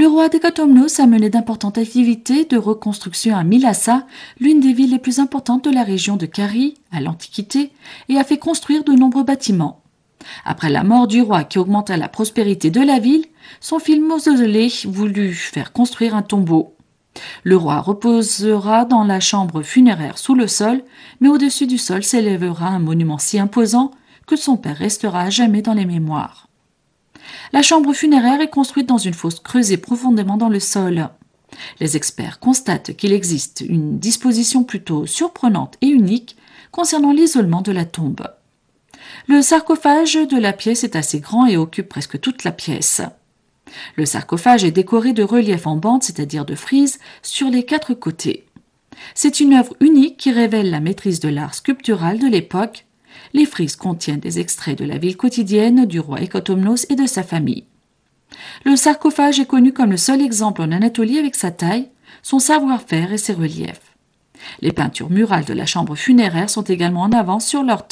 Le roi d'Ekatomnos a mené d'importantes activités de reconstruction à Mylassa, l'une des villes les plus importantes de la région de Carie, à l'Antiquité, et a fait construire de nombreux bâtiments. Après la mort du roi qui augmenta la prospérité de la ville, son fils Mausolée voulut faire construire un tombeau. Le roi reposera dans la chambre funéraire sous le sol, mais au-dessus du sol s'élèvera un monument si imposant que son père restera à jamais dans les mémoires. La chambre funéraire est construite dans une fosse creusée profondément dans le sol. Les experts constatent qu'il existe une disposition plutôt surprenante et unique concernant l'isolement de la tombe. Le sarcophage de la pièce est assez grand et occupe presque toute la pièce. Le sarcophage est décoré de reliefs en bande, c'est-à-dire de frises, sur les 4 côtés. C'est une œuvre unique qui révèle la maîtrise de l'art sculptural de l'époque. Les frises contiennent des extraits de la vie quotidienne du roi Ekotomnos et de sa famille. Le sarcophage est connu comme le seul exemple en Anatolie avec sa taille, son savoir-faire et ses reliefs. Les peintures murales de la chambre funéraire sont également en avance sur leur